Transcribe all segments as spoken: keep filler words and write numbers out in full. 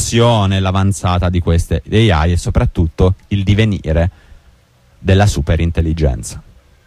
l'evoluzione, l'avanzata di queste A I e soprattutto il divenire della superintelligenza.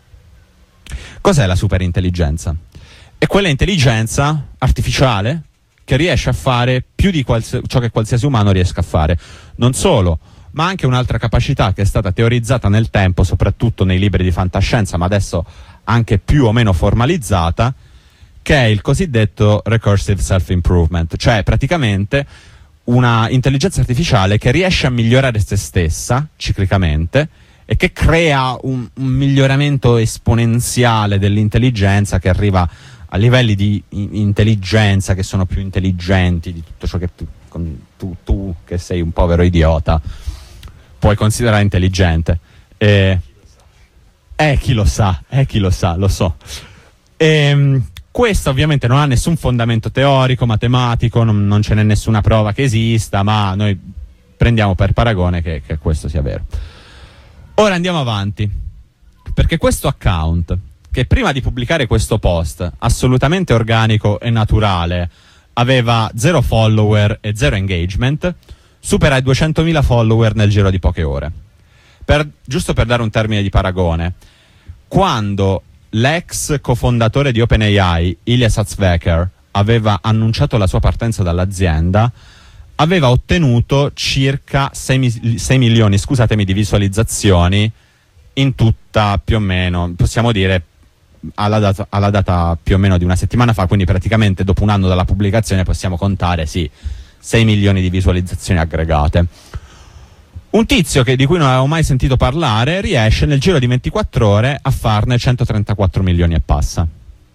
Cos'è la superintelligenza? È quella intelligenza artificiale che riesce a fare più di ciò che qualsiasi umano riesca a fare. Non solo, ma anche un'altra capacità che è stata teorizzata nel tempo, soprattutto nei libri di fantascienza, ma adesso anche più o meno formalizzata, che è il cosiddetto recursive self-improvement, cioè praticamente una intelligenza artificiale che riesce a migliorare se stessa ciclicamente e che crea un, un miglioramento esponenziale dell'intelligenza che arriva a livelli di intelligenza che sono più intelligenti di tutto ciò che tu, tu, tu che sei un povero idiota, puoi considerare intelligente. Eh, eh chi lo sa, eh chi lo sa, lo so. E, questo ovviamente non ha nessun fondamento teorico, matematico, non, non ce n'è nessuna prova che esista, ma noi prendiamo per paragone che, che questo sia vero. Ora andiamo avanti, perché questo account, che prima di pubblicare questo post, assolutamente organico e naturale, aveva zero follower e zero engagement, supera i duecentomila follower nel giro di poche ore. Per, giusto per dare un termine di paragone, quando l'ex cofondatore di OpenAI, Ilya Sutskever, aveva annunciato la sua partenza dall'azienda, aveva ottenuto circa sei milioni, scusatemi, di visualizzazioni in tutta più o meno, possiamo dire, alla data, alla data più o meno di una settimana fa, quindi praticamente dopo un anno dalla pubblicazione possiamo contare, sì, sei milioni di visualizzazioni aggregate. Un tizio che, di cui non avevo mai sentito parlare riesce nel giro di ventiquattro ore a farne centotrentaquattro milioni e passa.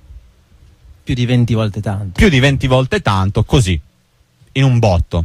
Più di venti volte tanto. Più di venti volte tanto, così, in un botto.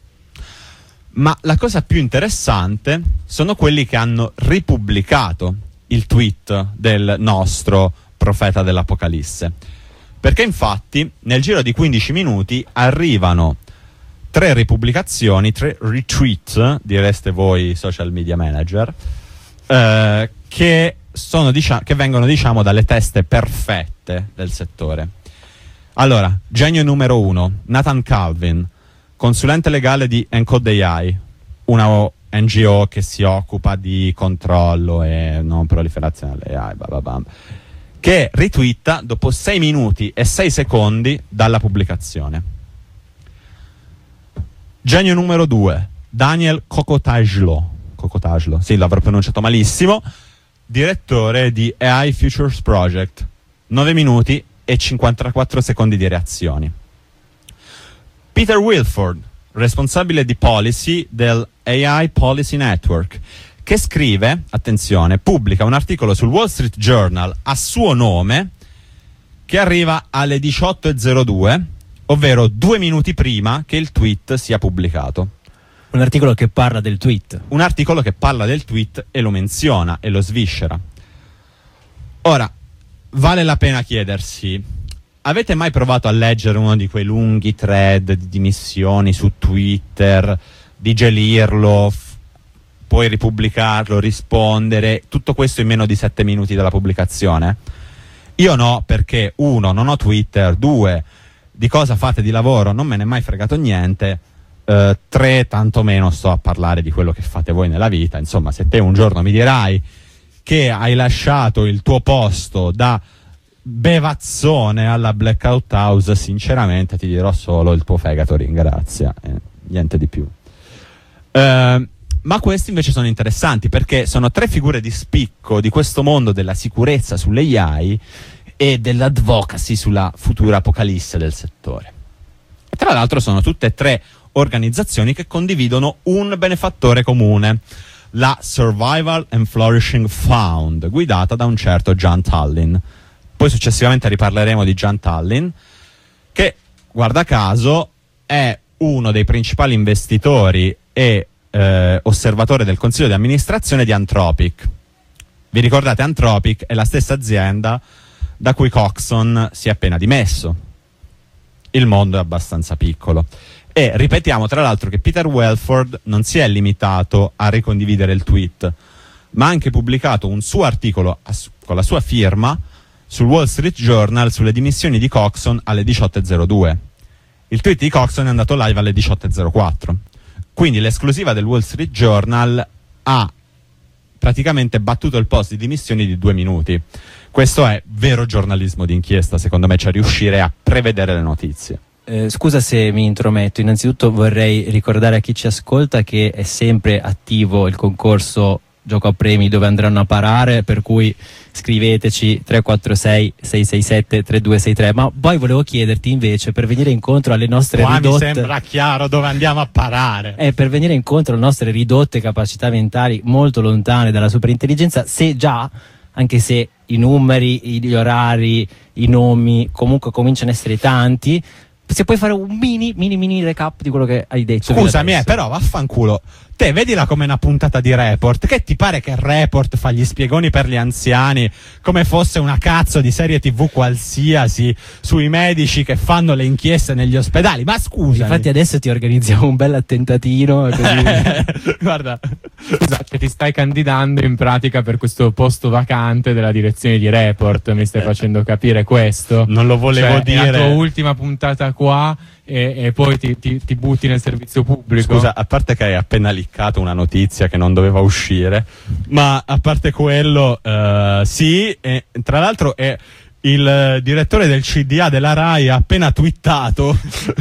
Ma la cosa più interessante sono quelli che hanno ripubblicato il tweet del nostro profeta dell'Apocalisse. Perché infatti nel giro di quindici minuti arrivano tre ripubblicazioni, tre retweet, direste voi social media manager, eh, che, sono, diciamo, che vengono diciamo dalle teste perfette del settore. Allora, genio numero uno, Nathan Calvin, consulente legale di Encode A I, una N G O che si occupa di controllo e non proliferazione delle A I, blah blah blah, che ritwitta dopo sei minuti e sei secondi dalla pubblicazione. Genio numero due, Daniel Kokotajlo, Kokotajlo, sì, l'avrò pronunciato malissimo, direttore di A I Futures Project, nove minuti e cinquantaquattro secondi di reazioni. Peter Wilford, responsabile di policy del A I Policy Network, che scrive, attenzione, pubblica un articolo sul Wall Street Journal a suo nome che arriva alle diciotto e zero due, ovvero due minuti prima che il tweet sia pubblicato. Un articolo che parla del tweet. Un articolo che parla del tweet e lo menziona e lo sviscera. Ora, vale la pena chiedersi, avete mai provato a leggere uno di quei lunghi thread di dimissioni su Twitter, digerirlo, f- poi ripubblicarlo, rispondere, tutto questo in meno di sette minuti dalla pubblicazione? Io no, perché uno, non ho Twitter, due, di cosa fate di lavoro non me ne è mai fregato niente, eh, tre, tantomeno sto a parlare di quello che fate voi nella vita. Insomma, se te un giorno mi dirai che hai lasciato il tuo posto da bevazzone alla Blackout House, sinceramente ti dirò solo il tuo fegato ringrazia, eh, niente di più. Eh, ma questi invece sono interessanti perché sono tre figure di spicco di questo mondo della sicurezza sulle A I e dell'advocacy sulla futura apocalisse del settore. E tra l'altro sono tutte e tre organizzazioni che condividono un benefattore comune, la Survival and Flourishing Fund, guidata da un certo John Tallinn. Poi successivamente riparleremo di John Tallinn, che, guarda caso, è uno dei principali investitori e eh, osservatore del consiglio di amministrazione di Anthropic. Vi ricordate, Anthropic è la stessa azienda da cui Coxon si è appena dimesso. Il mondo è abbastanza piccolo. E ripetiamo tra l'altro che Peter Wilford non si è limitato a ricondividere il tweet, ma ha anche pubblicato un suo articolo con la sua firma sul Wall Street Journal sulle dimissioni di Coxon alle diciotto e zero due. Il tweet di Coxon è andato live alle diciotto e zero quattro. Quindi l'esclusiva del Wall Street Journal ha praticamente battuto il post di dimissioni di due minuti. Questo è vero giornalismo d'inchiesta, secondo me, cioè riuscire a prevedere le notizie. Eh, scusa se mi intrometto, innanzitutto vorrei ricordare a chi ci ascolta che è sempre attivo il concorso Gioco a Premi dove andranno a parare, per cui scriveteci tre quattro sei sei sei sette tre due sei tre. Ma poi volevo chiederti invece, per venire incontro alle nostre Qua ridotte, mi sembra chiaro dove andiamo a parare. eh, per venire incontro alle nostre ridotte capacità mentali molto lontane dalla superintelligenza, se già, anche se i numeri, gli orari, i nomi comunque cominciano a essere tanti, se puoi fare un mini mini mini recap di quello che hai detto. Scusami, eh, però vaffanculo. Te vedila come una puntata di Report. Che ti pare che Report fa gli spiegoni per gli anziani come fosse una cazzo di serie tv qualsiasi sui medici che fanno le inchieste negli ospedali? Ma scusa. Infatti adesso ti organizziamo un bel attentatino così. Guarda, scusa, che ti stai candidando in pratica per questo posto vacante della direzione di Report, mi stai facendo capire questo? Non lo volevo cioè, dire. È la tua ultima puntata qua e, e poi ti, ti, ti butti nel servizio pubblico. Scusa, a parte che hai appena liccato una notizia che non doveva uscire, ma a parte quello, uh, sì, e, tra l'altro è il direttore del C D A della Rai ha appena twittato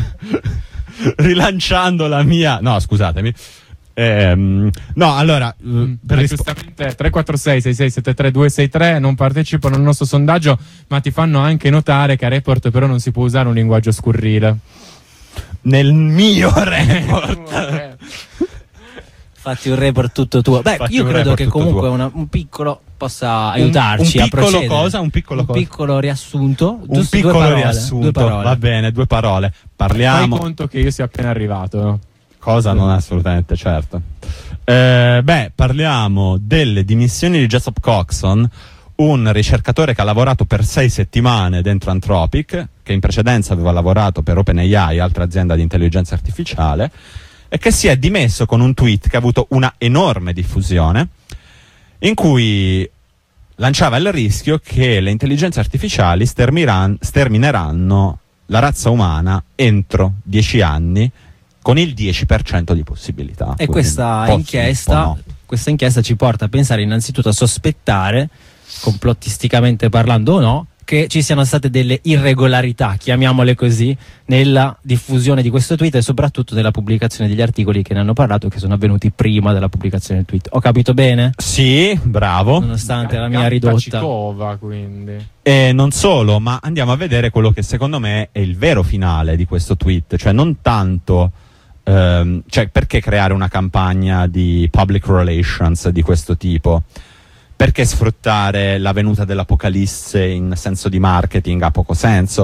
rilanciando la mia... No, scusatemi. Ehm, no, allora Mm, per eh, rispo- giustamente tre quattro sei sei sei sette tre due sei tre non partecipano al nostro sondaggio, ma ti fanno anche notare che a Report però non si può usare un linguaggio scurrile. nel mio report. Fatti un report tutto tuo. Beh, Fatti io un credo report che tutto comunque tuo. una- un piccolo possa aiutarci un a piccolo procedere. cosa, un piccolo un cosa. piccolo riassunto, Un giusto piccolo due parole, riassunto, due parole. va bene, due parole. Fai Parliamo. conto che io sia appena arrivato, no? Cosa non assolutamente certo. Eh, beh, parliamo delle dimissioni di Jessup Coxon, un ricercatore che ha lavorato per sei settimane dentro Anthropic, che in precedenza aveva lavorato per OpenAI, altra azienda di intelligenza artificiale, e che si è dimesso con un tweet che ha avuto una enorme diffusione, in cui lanciava il rischio che le intelligenze artificiali stermiran- stermineranno la razza umana entro dieci anni con il dieci per cento di possibilità. E Quindi questa un po' sì, inchiesta, un po' no. questa inchiesta ci porta a pensare innanzitutto a sospettare, complottisticamente parlando o no, che ci siano state delle irregolarità, chiamiamole così, nella diffusione di questo tweet e soprattutto nella pubblicazione degli articoli che ne hanno parlato, che sono avvenuti prima della pubblicazione del tweet. Ho capito bene? Sì, bravo. Nonostante la mia Gatta ridotta. Cicova, quindi. E non solo, ma andiamo a vedere quello che secondo me è il vero finale di questo tweet, cioè non tanto... ehm, cioè perché creare una campagna di public relations di questo tipo? Perché sfruttare la venuta dell'apocalisse in senso di marketing ha poco senso?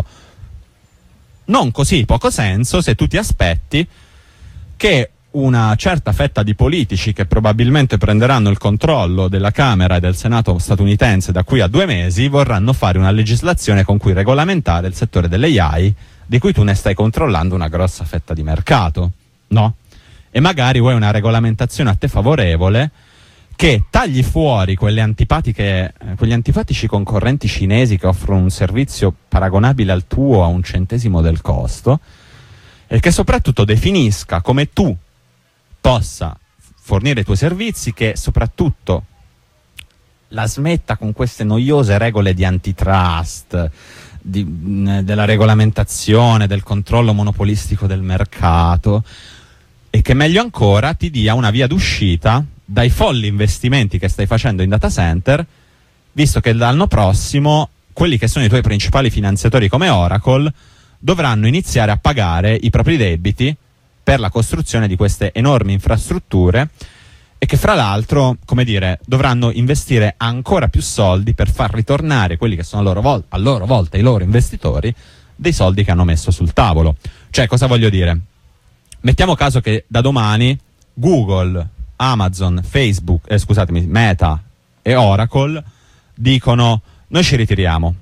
Non così poco senso se tu ti aspetti che una certa fetta di politici che probabilmente prenderanno il controllo della Camera e del Senato statunitense da qui a due mesi vorranno fare una legislazione con cui regolamentare il settore delle A I, di cui tu ne stai controllando una grossa fetta di mercato, no? E magari vuoi una regolamentazione a te favorevole che tagli fuori quelle antipatiche, eh, quegli antipatici concorrenti cinesi che offrono un servizio paragonabile al tuo a un centesimo del costo, e che soprattutto definisca come tu possa fornire i tuoi servizi, che soprattutto la smetta con queste noiose regole di antitrust, di, mh, della regolamentazione, del controllo monopolistico del mercato, e che meglio ancora ti dia una via d'uscita dai folli investimenti che stai facendo in data center, visto che l'anno prossimo quelli che sono i tuoi principali finanziatori come Oracle dovranno iniziare a pagare i propri debiti per la costruzione di queste enormi infrastrutture, e che fra l'altro, come dire, dovranno investire ancora più soldi per far ritornare quelli che sono a loro, vol- a loro volta i loro investitori dei soldi che hanno messo sul tavolo. Cioè, cosa voglio dire? Mettiamo caso che da domani Google, Amazon, Facebook, eh, scusatemi, Meta e Oracle dicono: noi ci ritiriamo,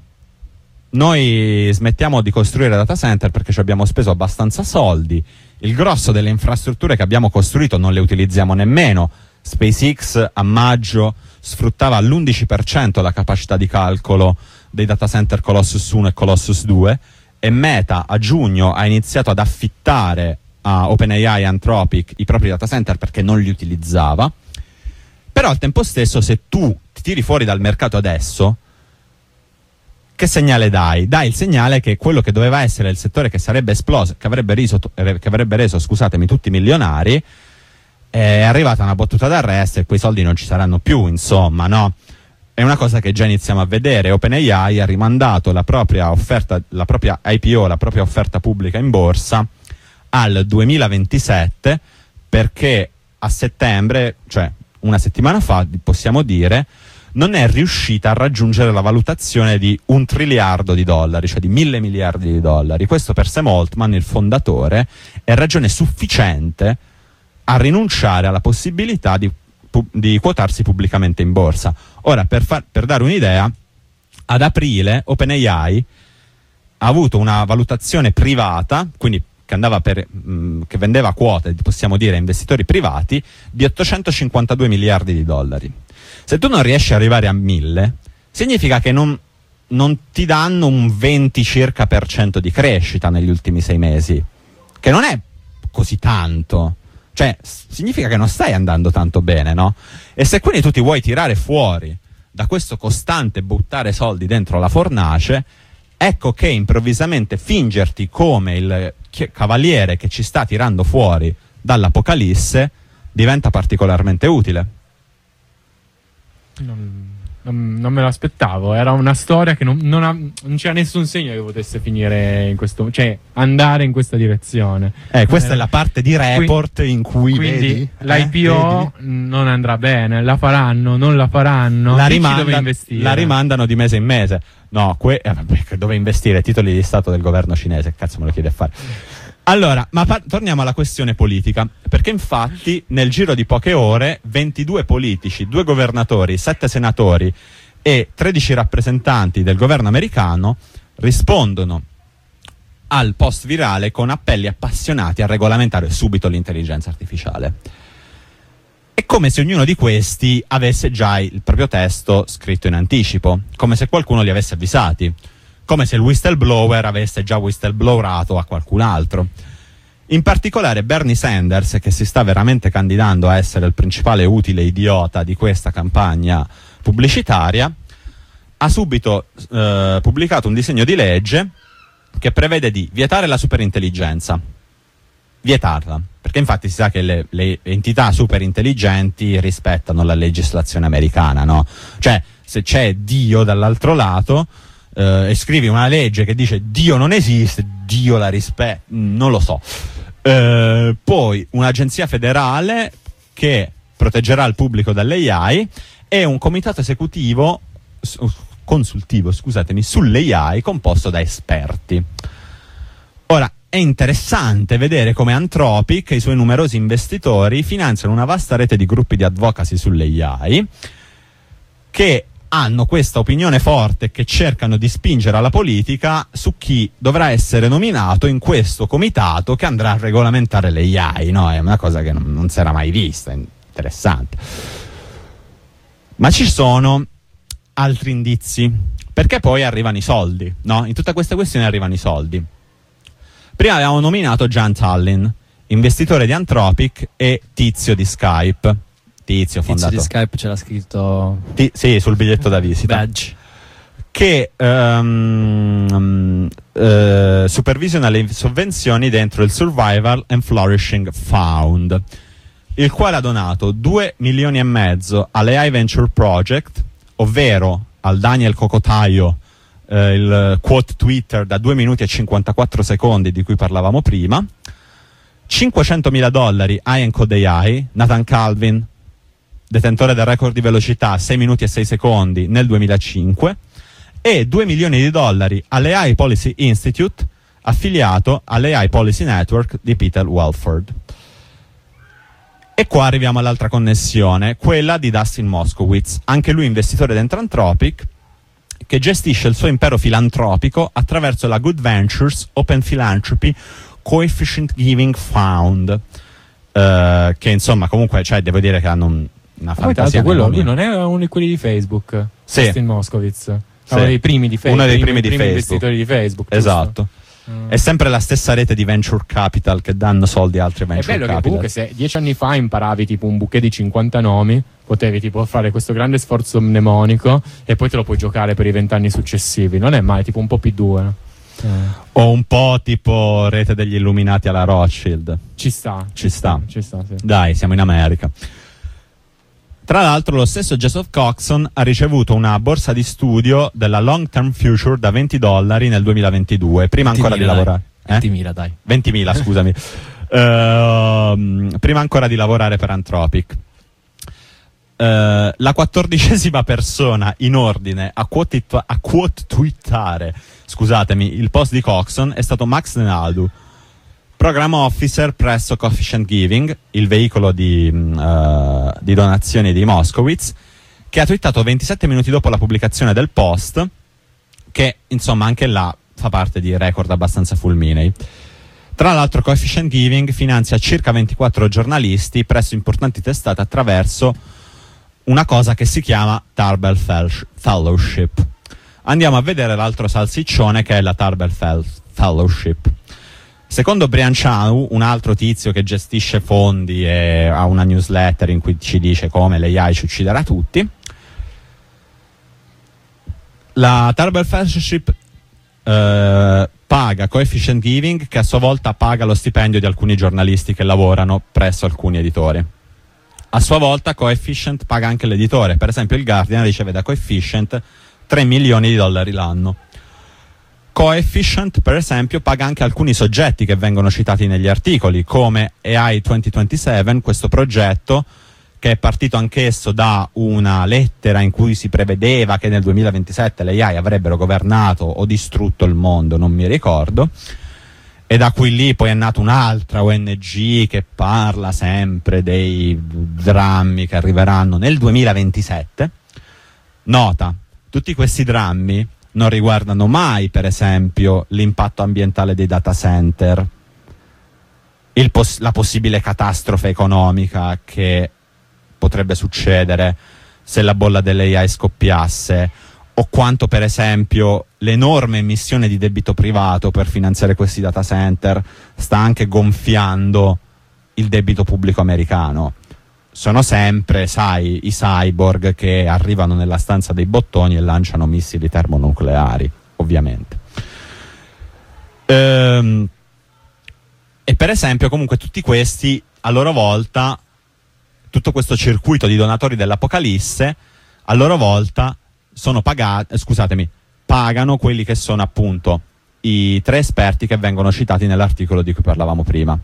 noi smettiamo di costruire data center perché ci abbiamo speso abbastanza soldi, il grosso delle infrastrutture che abbiamo costruito non le utilizziamo nemmeno. SpaceX a maggio sfruttava all'undici per cento la capacità di calcolo dei data center Colossus uno e Colossus due, e Meta a giugno ha iniziato ad affittare a OpenAI e Anthropic i propri data center perché non li utilizzava. Però al tempo stesso, se tu ti tiri fuori dal mercato adesso, che segnale dai? Dai il segnale che quello che doveva essere il settore che sarebbe esploso, che avrebbe reso, che avrebbe reso scusatemi, tutti milionari, è arrivata una battuta d'arresto e quei soldi non ci saranno più, insomma, no? È una cosa che già iniziamo a vedere. OpenAI ha rimandato la propria offerta, la propria I P O, la propria offerta pubblica in borsa al duemilaventisette, perché a settembre, cioè una settimana fa, possiamo dire, non è riuscita a raggiungere la valutazione di un triliardo di dollari, cioè di mille miliardi di dollari. Questo per Sam Altman, il fondatore, è ragione sufficiente a rinunciare alla possibilità di, di quotarsi pubblicamente in borsa. Ora, per, far, per dare un'idea, ad aprile OpenAI ha avuto una valutazione privata, quindi che, andava per, mh, che vendeva quote, possiamo dire, a investitori privati, di ottocentocinquantadue miliardi di dollari. Se tu non riesci ad arrivare a mille, significa che non, non ti danno un venti circa per cento di crescita negli ultimi sei mesi, che non è così tanto. Cioè, significa che non stai andando tanto bene, no? E se quindi tu ti vuoi tirare fuori da questo costante buttare soldi dentro la fornace, ecco che improvvisamente fingerti come il cavaliere che ci sta tirando fuori dall'apocalisse diventa particolarmente utile. Non, non, non me lo aspettavo, era una storia che non, non, ha, non c'era nessun segno che potesse finire in questo, cioè andare in questa direzione. Eh, questa era, è la parte di report quindi, in cui quindi l'I P O eh, non andrà bene, la faranno, non la faranno, la, rimanda, dove investire? La rimandano di mese in mese. No, que- eh, dove investire? Titoli di Stato del governo cinese, cazzo me lo chiede a fare. Allora, ma par- torniamo alla questione politica, perché infatti nel giro di poche ore ventidue politici, due governatori, sette senatori e tredici rappresentanti del governo americano rispondono al post virale con appelli appassionati a regolamentare subito l'intelligenza artificiale. È come se ognuno di questi avesse già il proprio testo scritto in anticipo, come se qualcuno li avesse avvisati. Come se il whistleblower avesse già whistleblowerato a qualcun altro. In particolare Bernie Sanders, che si sta veramente candidando a essere il principale utile idiota di questa campagna pubblicitaria, ha subito eh, pubblicato un disegno di legge che prevede di vietare la superintelligenza. Vietarla, perché infatti si sa che le, le entità superintelligenti rispettano la legislazione americana, no? Cioè, se c'è Dio dall'altro lato, Uh, e scrivi una legge che dice Dio non esiste, Dio la rispetta, non lo so. Uh, poi un'agenzia federale che proteggerà il pubblico dall'A I e un comitato esecutivo consultivo, scusatemi, sull'A I composto da esperti. Ora, è interessante vedere come Anthropic e i suoi numerosi investitori finanziano una vasta rete di gruppi di advocacy sull'A I che hanno questa opinione forte, che cercano di spingere alla politica su chi dovrà essere nominato in questo comitato che andrà a regolamentare le A I, no? È una cosa che non, non si era mai vista, interessante. Ma ci sono altri indizi, perché poi arrivano i soldi, no? In tutta questa questione arrivano i soldi. Prima avevamo nominato Jan Tallinn, investitore di Anthropic e tizio di Skype. Tizio, fondato. Tizio di Skype ce l'ha scritto. Ti- sì, sul biglietto da visita. Badge. Che um, uh, supervisiona le sovvenzioni dentro il Survival and Flourishing Fund, il quale ha donato due milioni e mezzo alle I Venture Project, ovvero al Daniel Cocotaio, eh, il quote Twitter da due minuti e cinquantaquattro secondi di cui parlavamo prima, cinquecentomila dollari a Encode A I, Nathan Calvin, detentore del record di velocità sei minuti e sei secondi nel duemilacinque, e due milioni di dollari alle A I Policy Institute, affiliato alle A I Policy Network di Peter Welford. E qua arriviamo all'altra connessione, quella di Dustin Moskovitz, anche lui investitore dentro Anthropic, che gestisce il suo impero filantropico attraverso la Good Ventures Open Philanthropy Coefficient Giving Fund, uh, che insomma comunque, cioè, devo dire che hanno un, una fantasia. Ah, quello, lui non è uno di quelli di Facebook, sì. Dustin Moskovitz, sì. uno dei primi di Facebook, uno dei primi, primi, di primi Facebook. investitori di Facebook. Esatto. Mm. È sempre la stessa rete di venture capital che danno soldi a altri venture capital. È bello capital. che comunque se dieci anni fa imparavi tipo un bouquet di cinquanta nomi, potevi tipo fare questo grande sforzo mnemonico e poi te lo puoi giocare per i vent'anni successivi. Non è mai tipo un po' P due, no? Eh. O un po' tipo rete degli illuminati alla Rothschild. Ci sta, Ci sta. Ci sta, sì. Dai, siamo in America. Tra l'altro lo stesso Joseph Coxon ha ricevuto una borsa di studio della Long Term Future da venti dollari nel duemilaventidue, prima ancora di lavorare. Eh? ventimila, dai. ventimila, scusami. uh, prima ancora di lavorare per Anthropic. Uh, la quattordicesima persona in ordine a quote, a quote twittare, scusatemi, il post di Coxon è stato Max Nenaldu, Program Officer presso Coefficient Giving, il veicolo di, uh, di donazioni di Moskowitz, che ha twittato ventisette minuti dopo la pubblicazione del post, che insomma anche là fa parte di record abbastanza fulminei. Tra l'altro Coefficient Giving finanzia circa ventiquattro giornalisti presso importanti testate attraverso una cosa che si chiama Tarbell Fellowship. Andiamo a vedere l'altro salsiccione, che è la Tarbell Fellowship. Secondo Brian Chau, un altro tizio che gestisce fondi e ha una newsletter in cui ci dice come l'A I ci ucciderà tutti, la Tarbell Fellowship eh, paga Coefficient Giving, che a sua volta paga lo stipendio di alcuni giornalisti che lavorano presso alcuni editori. A sua volta Coefficient paga anche l'editore. Per esempio il Guardian riceve da Coefficient tre milioni di dollari l'anno. Coefficient, per esempio, paga anche alcuni soggetti che vengono citati negli articoli, come A I duemilaventisette, questo progetto che è partito anch'esso da una lettera in cui si prevedeva che nel duemilaventisette le A I avrebbero governato o distrutto il mondo, non mi ricordo, e da qui lì poi è nata un'altra O N G che parla sempre dei drammi che arriveranno nel duemilaventisette. Nota, tutti questi drammi non riguardano mai, per esempio, l'impatto ambientale dei data center, il poss- la possibile catastrofe economica che potrebbe succedere se la bolla delle A I scoppiasse, o quanto, per esempio, l'enorme emissione di debito privato per finanziare questi data center sta anche gonfiando il debito pubblico americano. Sono sempre, sai, i cyborg che arrivano nella stanza dei bottoni e lanciano missili termonucleari, ovviamente. Ehm, e per esempio, comunque, tutti questi, a loro volta, tutto questo circuito di donatori dell'Apocalisse, a loro volta, sono pagati, scusatemi, pagano quelli che sono appunto i tre esperti che vengono citati nell'articolo di cui parlavamo prima.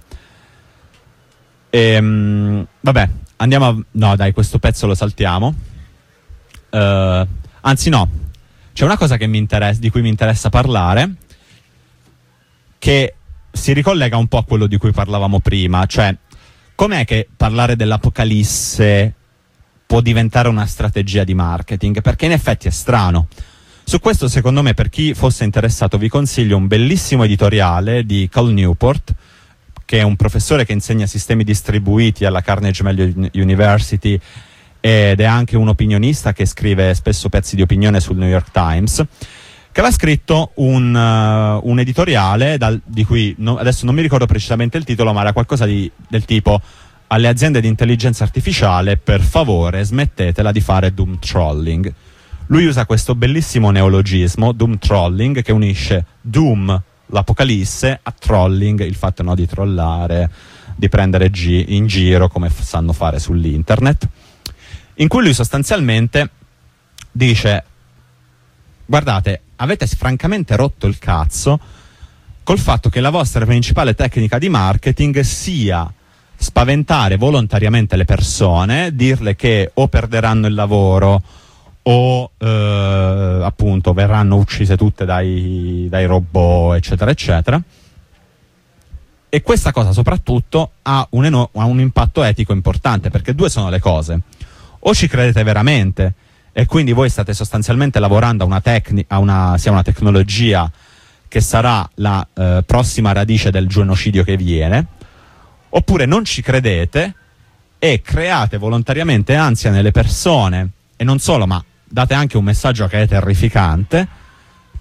Ehm, vabbè. Andiamo a... No, dai, questo pezzo lo saltiamo. Uh, anzi, no. C'è una cosa che mi interessa, di cui mi interessa parlare, che si ricollega un po' a quello di cui parlavamo prima. Cioè, com'è che parlare dell'Apocalisse può diventare una strategia di marketing? Perché in effetti è strano. Su questo, secondo me, per chi fosse interessato, vi consiglio un bellissimo editoriale di Cal Newport, che è un professore che insegna sistemi distribuiti alla Carnegie Mellon University ed è anche un opinionista che scrive spesso pezzi di opinione sul New York Times, che aveva scritto un, uh, un editoriale dal, di cui no, adesso non mi ricordo precisamente il titolo, ma era qualcosa di, del tipo: alle aziende di intelligenza artificiale, per favore smettetela di fare doom trolling. Lui usa questo bellissimo neologismo, doom trolling, che unisce doom, l'Apocalisse, a trolling, il fatto, no, di trollare, di prendere gi- in giro come f- sanno fare sull'internet, in cui lui sostanzialmente dice: guardate, avete francamente rotto il cazzo col fatto che la vostra principale tecnica di marketing sia spaventare volontariamente le persone, dirle che o perderanno il lavoro o eh, appunto verranno uccise tutte dai, dai robot, eccetera eccetera. E questa cosa soprattutto ha un, eno- ha un impatto etico importante, perché due sono le cose: o ci credete veramente e quindi voi state sostanzialmente lavorando a una, tecni- a una, sia una tecnologia che sarà la eh, prossima radice del genocidio che viene, oppure non ci credete e create volontariamente ansia nelle persone, e non solo, ma date anche un messaggio che è terrificante,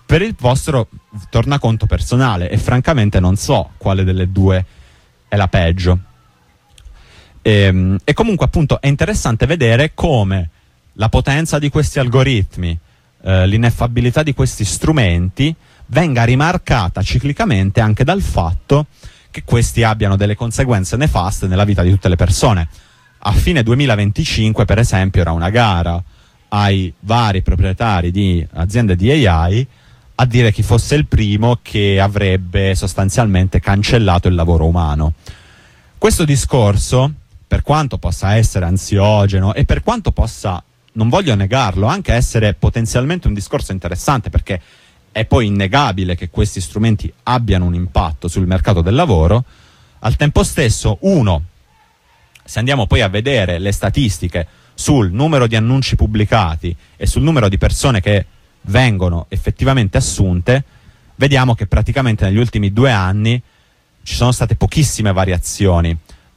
per il vostro tornaconto personale, e francamente non so quale delle due è la peggio. E, e comunque appunto è interessante vedere come la potenza di questi algoritmi, eh, l'ineffabilità di questi strumenti venga rimarcata ciclicamente anche dal fatto che questi abbiano delle conseguenze nefaste nella vita di tutte le persone. A fine duemilaventicinque, per esempio, era una gara ai vari proprietari di aziende di A I a dire chi fosse il primo che avrebbe sostanzialmente cancellato il lavoro umano. Questo discorso, per quanto possa essere ansiogeno e per quanto possa, non voglio negarlo, anche essere potenzialmente un discorso interessante, perché è poi innegabile che questi strumenti abbiano un impatto sul mercato del lavoro, al tempo stesso, uno, se andiamo poi a vedere le statistiche sul numero di annunci pubblicati e sul numero di persone che vengono effettivamente assunte, vediamo che praticamente negli ultimi due anni ci sono state pochissime variazioni.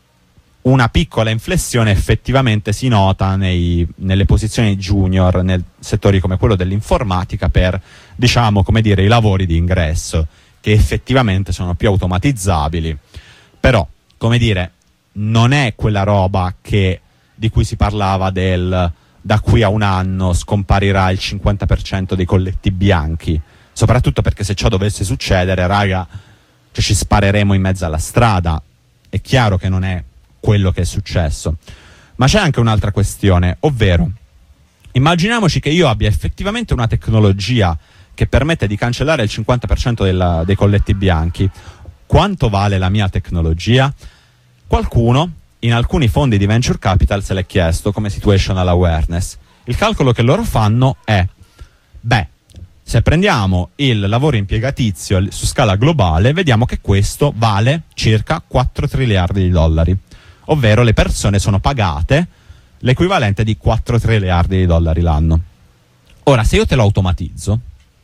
Una piccola inflessione effettivamente si nota nei, nelle posizioni junior, nel settori come quello dell'informatica, per, diciamo, come dire, i lavori di ingresso, che effettivamente sono più automatizzabili. Però, come dire, non è quella roba che, di cui si parlava del da qui a un anno scomparirà il cinquanta per cento dei colletti bianchi, soprattutto perché se ciò dovesse succedere, raga, cioè ci spareremo in mezzo alla strada. È chiaro che non è quello che è successo, ma c'è anche un'altra questione, ovvero immaginiamoci che io abbia effettivamente una tecnologia che permette di cancellare il cinquanta per cento della, dei colletti bianchi. Quanto vale la mia tecnologia? Qualcuno in alcuni fondi di venture capital se l'è chiesto come situational awareness. Il calcolo che loro fanno è: beh, se prendiamo il lavoro impiegatizio su scala globale, vediamo che questo vale circa quattro triliardi di dollari, ovvero le persone sono pagate l'equivalente di quattro triliardi di dollari l'anno. Ora, se io te lo automatizzo,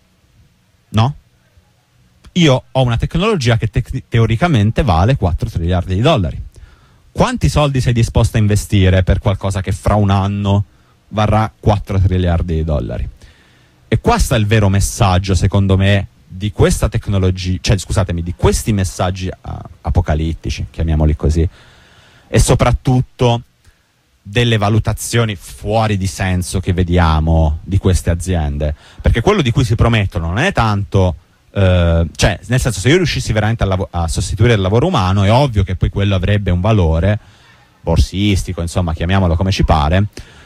no? Io ho una tecnologia che te teoricamente vale quattro triliardi di dollari. Quanti soldi sei disposto a investire per qualcosa che fra un anno varrà quattro triliardi di dollari? E qua sta il vero messaggio, secondo me, di questa tecnologia, cioè scusatemi, di questi messaggi uh, apocalittici, chiamiamoli così, e soprattutto delle valutazioni fuori di senso che vediamo di queste aziende. Perché quello di cui si promettono non è tanto... Uh, cioè, nel senso, se io riuscissi veramente a, a sostituire il lavoro umano, è ovvio che poi quello avrebbe un valore borsistico, insomma, chiamiamolo come ci pare,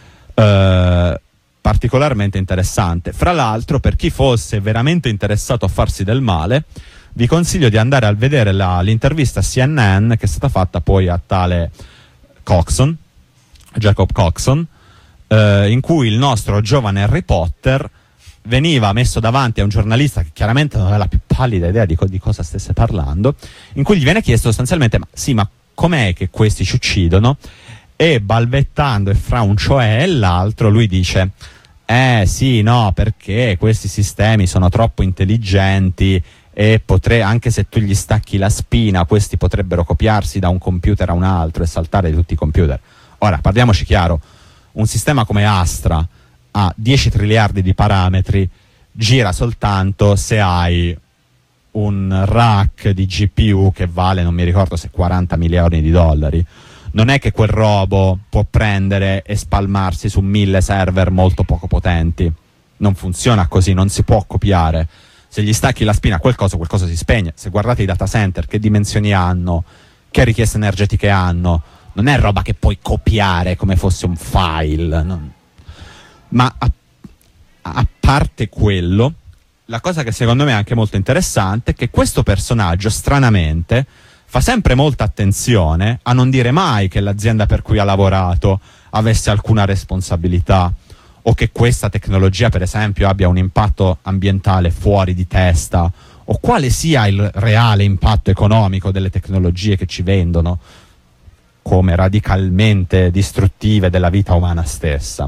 uh, particolarmente interessante. Fra l'altro, per chi fosse veramente interessato a farsi del male, vi consiglio di andare a vedere l'intervista C N N che è stata fatta poi a tale Coxon, Jacob Coxon, uh, in cui il nostro giovane Harry Potter veniva messo davanti a un giornalista che chiaramente non aveva la più pallida idea di, co di cosa stesse parlando, in cui gli viene chiesto sostanzialmente: ma sì, ma com'è che questi ci uccidono? E balbettando e fra un cioè e l'altro lui dice: eh sì, no, perché questi sistemi sono troppo intelligenti e potrei, anche se tu gli stacchi la spina, questi potrebbero copiarsi da un computer a un altro e saltare di tutti i computer. Ora, parliamoci chiaro, un sistema come Astra a dieci triliardi di parametri gira soltanto se hai un rack di G P U che vale, non mi ricordo se quaranta milioni di dollari. Non è che quel robo può prendere e spalmarsi su mille server molto poco potenti. Non funziona così, non si può copiare. Se gli stacchi la spina a qualcosa, qualcosa si spegne. Se guardate i data center, che dimensioni hanno, che richieste energetiche hanno, non è roba che puoi copiare come fosse un file. Non... Ma a, a parte quello, la cosa che secondo me è anche molto interessante è che questo personaggio, stranamente, fa sempre molta attenzione a non dire mai che l'azienda per cui ha lavorato avesse alcuna responsabilità, o che questa tecnologia, per esempio, abbia un impatto ambientale fuori di testa, o quale sia il reale impatto economico delle tecnologie che ci vendono come radicalmente distruttive della vita umana stessa.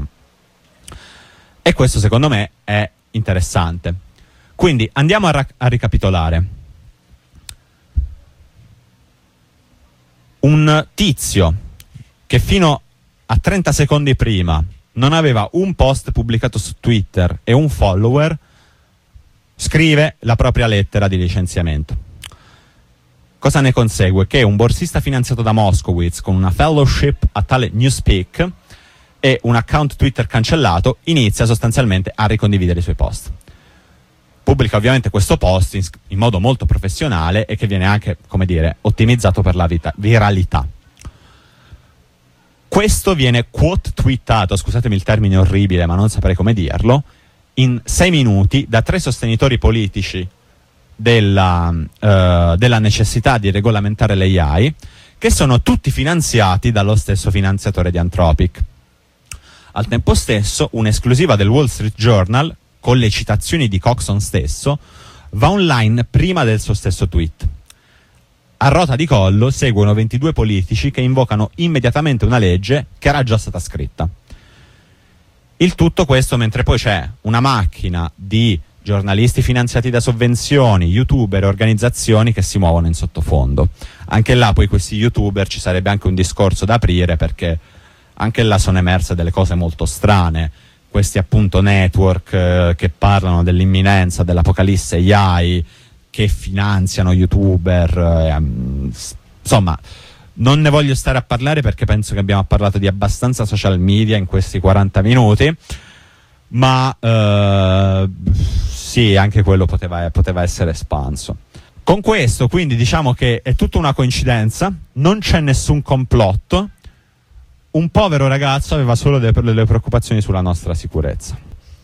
E questo secondo me è interessante. Quindi andiamo a, a ricapitolare. Un tizio che fino a trenta secondi prima non aveva un post pubblicato su Twitter e un follower, scrive la propria lettera di licenziamento. Cosa ne consegue? Che un borsista finanziato da Moskowitz con una fellowship a tale Newspeak e un account Twitter cancellato inizia sostanzialmente a ricondividere i suoi post. Pubblica ovviamente questo post in, in modo molto professionale e che viene anche, come dire, ottimizzato per la vita, viralità. Questo viene quote twittato, scusatemi il termine orribile ma non saprei come dirlo, in sei minuti da tre sostenitori politici della, uh, della necessità di regolamentare l'A I, che sono tutti finanziati dallo stesso finanziatore di Anthropic. Al tempo stesso, un'esclusiva del Wall Street Journal, con le citazioni di Coxon stesso, va online prima del suo stesso tweet. A rota di collo seguono ventidue politici che invocano immediatamente una legge che era già stata scritta. Il tutto questo mentre poi c'è una macchina di giornalisti finanziati da sovvenzioni, youtuber e organizzazioni che si muovono in sottofondo. Anche là poi questi youtuber ci sarebbe anche un discorso da aprire, perché anche là sono emerse delle cose molto strane. Questi appunto network eh, che parlano dell'imminenza dell'apocalisse A I, che finanziano youtuber, eh, insomma non ne voglio stare a parlare perché penso che abbiamo parlato di abbastanza social media in questi quaranta minuti, ma eh, sì, anche quello poteva, poteva essere espanso. Con questo quindi diciamo che è tutta una coincidenza, non c'è nessun complotto, un povero ragazzo aveva solo delle, delle preoccupazioni sulla nostra sicurezza.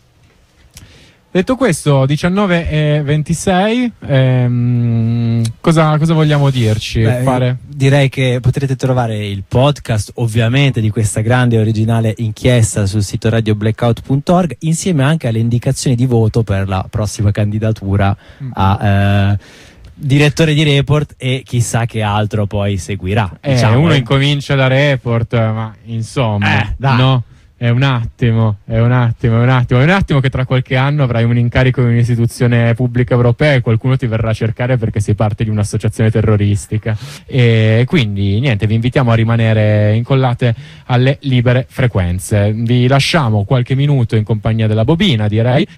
Detto questo, diciannove e ventisei, ehm, cosa, cosa vogliamo dirci? Beh, fare? Direi che potrete trovare il podcast ovviamente di questa grande e originale inchiesta sul sito radio blackout punto org, insieme anche alle indicazioni di voto per la prossima candidatura mm. a eh, direttore di Report e chissà che altro poi seguirà. Eh, diciamo, uno eh. incomincia da Report, ma insomma, eh, dai. no? È un attimo, è un attimo, è un attimo, è un attimo che tra qualche anno avrai un incarico in un'istituzione pubblica europea e qualcuno ti verrà a cercare perché sei parte di un'associazione terroristica. E quindi niente, vi invitiamo a rimanere incollate alle libere frequenze. Vi lasciamo qualche minuto in compagnia della bobina, direi.